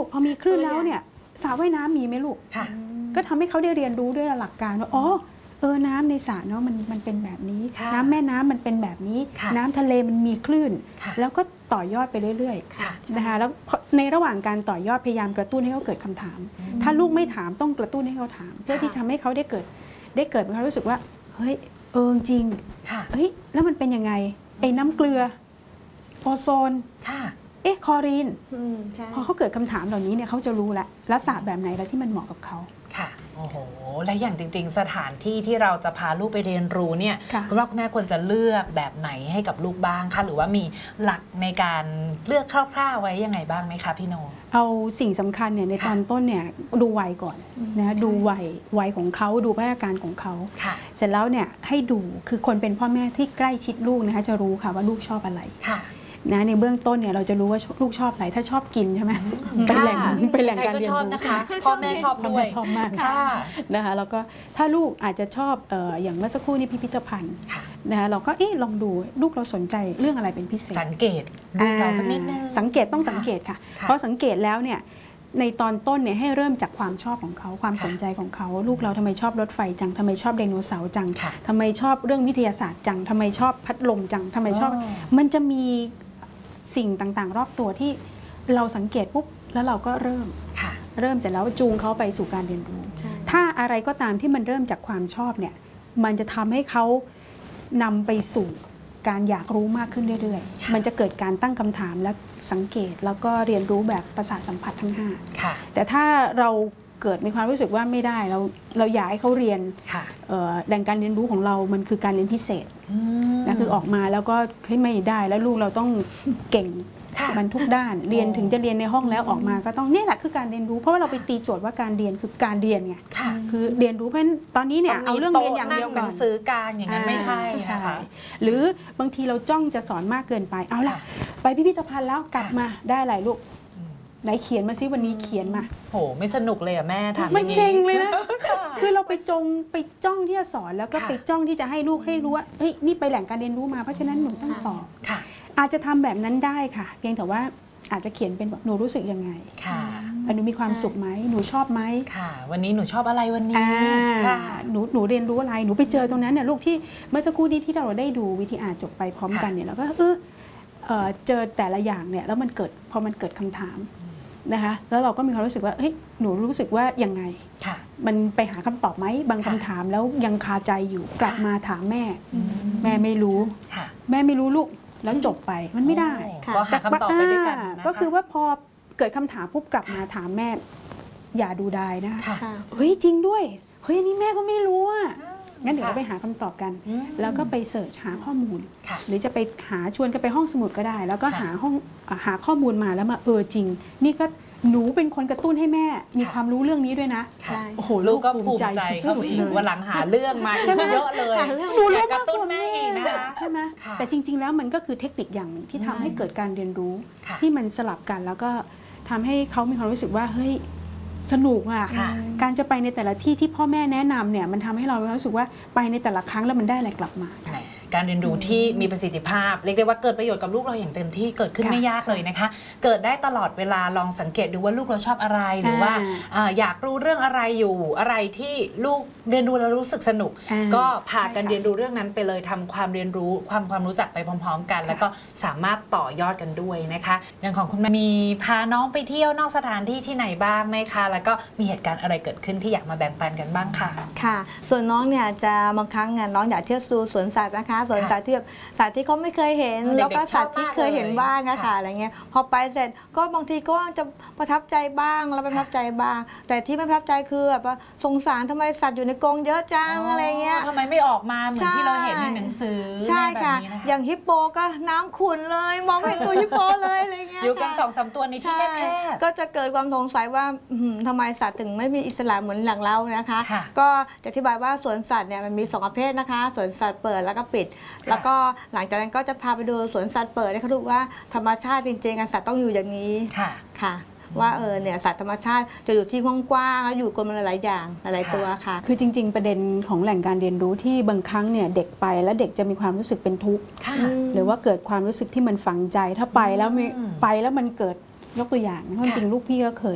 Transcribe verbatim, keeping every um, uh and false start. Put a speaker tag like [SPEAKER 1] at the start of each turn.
[SPEAKER 1] พอมีคลื่นแล้วเนี่ยสระว่ายน้ำมีไหมลูกก็ทำให้เขาได้เรียนรู้ด้วยหลักการว่าอ๋อเออน้ำในสระเนาะมันมันเป็นแบบนี้น้ำแม่น้ำมันเป็นแบบนี้น้ำทะเลมันมีคลื่นแล้วก็ต่อยอดไปเรื่อยๆนะคะแล้วในระหว่างการต่อยอดพยายามกระตุ้นให้เขาเกิดคำถามถ้าลูกไม่ถามต้องกระตุ้นให้เขาถามเพื่อที่ทำให้เขาได้เกิดได้เกิดความรู้สึกว่าเฮ้ยเออจริงเฮ้ยแล้วมันเป็นยังไงไอ้น้ำเกลือโอโซนเอ๊ะคลอรีนพอเขาเกิดคำถามเหล่านี้เนี่ยเขาจะรู้แล้วแล้วศาสตร์แบบไหนแล้วที่มันเหมาะกับเขา
[SPEAKER 2] ค่ะโอ้โหและอย่างจริงๆสถานที่ที่เราจะพาลูกไปเรียนรู้เนี่ยคุณพ่อคุณแม่ควรจะเลือกแบบไหนให้กับลูกบ้างคะหรือว่ามีหลักในการเลือกคร่าวๆไว้ยังไงบ้างไหมคะพี่โน
[SPEAKER 1] เอาสิ่งสำคัญเนี่ยในตอนต้นเนี่ยดูวัยก่อนนะดูวัยวัยของเขาดูพัฒนาการของเขาเสร็จแล้วเนี่ยให้ดูคือคนเป็นพ่อแม่ที่ใกล้ชิดลูกนะคะจะรู้ค่ะว่าลูกชอบอะไรนะในเบื้องต้นเนี่ยเราจะรู้ว่าลูกชอบอะไรถ้าชอบกินใช่ไหมเป็นแหล่งเป็นแหล่งการเรียนรู้
[SPEAKER 2] นะคะพ่อแม่ชอบด้วย
[SPEAKER 1] ชอบมากนะคะแล้วก็ถ้าลูกอาจจะชอบอย่างเมื่อสักครู่นี้พิพิธภัณฑ์นะคะเราก็เอ๊ะลองดูลูกเราสนใจเรื่องอะไรเป็นพิเศษ
[SPEAKER 2] สังเกตลูกเราสักนิดนึง
[SPEAKER 1] สังเกตต้องสังเกตค่ะเพราะสังเกตแล้วเนี่ยในตอนต้นเนี่ยให้เริ่มจากความชอบของเขาความสนใจของเขาลูกเราทำไมชอบรถไฟจังทำไมชอบไดโนเสาร์จังทำไมชอบเรื่องวิทยาศาสตร์จังทำไมชอบพัดลมจังทำไมชอบมันจะมีสิ่งต่างๆรอบตัวที่เราสังเกตปุ๊บแล้วเราก็เริ่มเริ่มเสร็จแล้วจูงเขาไปสู่การเรียนรู้ถ้าอะไรก็ตามที่มันเริ่มจากความชอบเนี่ยมันจะทำให้เขานำไปสู่การอยากรู้มากขึ้นเรื่อยๆมันจะเกิดการตั้งคำถามและสังเกตแล้วก็เรียนรู้แบบประสาทสัมผัสทั้งห้าแต่ถ้าเราเกิดมีความรู้สึกว่าไม่ได้เราเราอยากให้เขาเรียนแหล่งการเรียนรู้ของเรามันคือการเรียนพิเศษนะคือออกมาแล้วก็ไม่ได้แล้วลูกเราต้องเก่งมันทุกด้านเรียนถึงจะเรียนในห้องแล้วออกมาก็ต้องนี่แหละคือการเรียนรู้เพราะว่าเราไปตีโจทย์ว่าการเรียนคือการเรียนไงคือเรียนรู้เพราะตอนนี้เนี่ยเอาเรื่องเรียนอย่างเดียวก่อน
[SPEAKER 2] ซื้อการอย่างนั้นไม่ใช่
[SPEAKER 1] ใช่หรือบางทีเราจ้องจะสอนมากเกินไปเอาล่ะไปพิพิธภัณฑ์แล้วกลับมาได้อะไรลูกไหนเขียนมาซิวันนี้เขียนมา
[SPEAKER 2] โหไม่สนุกเลยอะแม่ทำ
[SPEAKER 1] ไม่เซ็งเลยนะคือเราไปจงไปจ้องที่จะสอนแล้วก็ไปจ้องที่จะให้ลูกให้รู้ว่าเฮ้ยนี่ไปแหล่งการเรียนรู้มาเพราะฉะนั้นหนูต้องตอบอาจจะทำแบบนั้นได้ค่ะเพียงแต่ว่าอาจจะเขียนเป็นแบบหนูรู้สึกยังไงค่ะหนูมีความสุขไหมหนูชอบไหม
[SPEAKER 2] ค่ะวันนี้หนูชอบอะไรวันนี้
[SPEAKER 1] ค่ะหนูหนูเรียนรู้อะไรหนูไปเจอตรงนั้นเนี่ยลูกที่เมื่อสักครู่นี้ที่เราได้ดูวิทยาจบไปพร้อมกันเนี่ยเราก็เออเจอแต่ละอย่างเนี่ยแล้วมันเกิดพอมันเกิดคำถามนะคะแล้วเราก็มีความรู้สึกว่าเฮ้ยหนูรู้สึกว่ายังไงมันไปหาคำตอบไหมบางคำถามแล้วยังคาใจอยู่กลับมาถามแม่แม่ไม่รู้แม่ไม่รู้ลูกแล้วจบไปมันไม่ได้
[SPEAKER 2] ก็หาคำตอบไปด้วยกัน
[SPEAKER 1] ก็คือว่าพอเกิดคำถามปุ๊บกลับมาถามแม่อย่าดูได้นะคะเฮ้ยจริงด้วยเฮ้ยอันนี้แม่ก็ไม่รู้อ่ะงั้นเดี๋ยวเราไปหาคำตอบกันแล้วก็ไปเสิร์ชหาข้อมูลหรือจะไปหาชวนกันไปห้องสมุดก็ได้แล้วก็หาห้องหาข้อมูลมาแล้วมาเออจริงนี่ก็หนูเป็นคนกระตุ้นให้แม่มีความรู้เรื่องนี้ด้วยนะ
[SPEAKER 2] โอ้โหลูกก็ภูมิใจสุดๆเลยวันหลังหาเรื่องมาเยอะเลย
[SPEAKER 1] หนูรู้
[SPEAKER 2] กระตุ้นแม่เองนะคะ
[SPEAKER 1] ใช่ไหมแต่จริงๆแล้วมันก็คือเทคนิคอย่างหนึ่งที่ทำให้เกิดการเรียนรู้ที่มันสลับกันแล้วก็ทำให้เขามีความรู้สึกว่าเฮ้ยสนุกอ่ะการจะไปในแต่ละที่ที่พ่อแม่แนะนำเนี่ยมันทำให้เรารู้สึกว่าไปในแต่ละครั้งแล้วมันได้อะไรกลับมา
[SPEAKER 2] การเรียนรู้ที่มีประสิทธิภาพเรียกได้ว่าเกิดประโยชน์กับลูกเราอย่างเต็มที่เกิดขึ้นไม่ยากเลยนะคะเกิดได้ตลอดเวลาลองสังเกตดูว่าลูกเราชอบอะไรหรือว่าอยากรู้เรื่องอะไรอยู่อะไรที่ลูกเรียนรู้แล้วรู้สึกสนุกก็พากันเรียนรู้เรื่องนั้นไปเลยทำความเรียนรู้ความความรู้จักไปพร้อมๆกันแล้วก็สามารถต่อยอดกันด้วยนะคะอย่างของคุณแม่มีพาน้องไปเที่ยวนอกสถานที่ที่ไหนบ้างไหมคะแล้วก็มีเหตุการณ์อะไรเกิดขึ้นที่อยากมาแบ่งปันกันบ้างค่ะ
[SPEAKER 3] ค่ะส่วนน้องเนี่ยจะบางครั้งน้องอยากเที่ยวดูสวนสัตว์นะคะสวนสัตว์ที่สัตว์ที่เขาไม่เคยเห็นแล้วก็สัตว์ที่เคยเห็นบ้างอะค่ะอะไรเงี้ยพอไปเสร็จก็บางทีก็จะประทับใจบ้างแล้วไม่ประทับใจบ้างแต่ที่ไม่ประทับใจคือแบบว่าสงสารทำไมสัตว์อยู่ในกรงเยอะจังอะไรเงี้ย
[SPEAKER 2] ทำไมไม่ออกมาเหมือนที่เราเห็นในหนังสือ
[SPEAKER 3] ใช่ค่ะอย่างฮิปโปก็น้ำขุ่นเลยมองไม่เห็นตัวฮิปโปเลยอะไรเงี้ย
[SPEAKER 2] อยู่กันสองสามตัวในที่แคบ
[SPEAKER 3] ๆก็จะเกิดความสงสัยว่าทำไมสัตว์ถึงไม่มีอิสระเหมือนหลังเรานะคะก็จะอธิบายว่าสวนสัตว์เนี่ยมันมีสองประเภทนะคะสวนสัตว์เปิดแล้วก็ปิดแล้วก็หลังจากนั้นก็จะพาไปดูสวนสัตว์เปิดให้เขาดูว่าธรรมชาติจริงๆสัตว์ต้องอยู่อย่างนี้ค่ะค่ะว่าเออเนี่ยสัตว์ธรรมชาติจะอยู่ที่กว้างๆแล้วอยู่กันมาหลายอย่างหลายตัวค่ะ
[SPEAKER 1] คือจริงๆประเด็นของแหล่งการเรียนรู้ที่บางครั้งเนี่ยเด็กไปแล้วเด็กจะมีความรู้สึกเป็นทุกข์หรือว่าเกิดความรู้สึกที่มันฝังใจถ้าไปแล้วไปแล้วมันเกิดยกตัวอย่างจริงๆลูกพี่ก็เคย